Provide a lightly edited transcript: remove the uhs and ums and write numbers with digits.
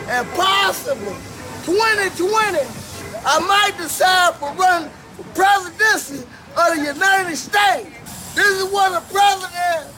and possibly 2020, I might decide for running for presidency of the United States. This is what a president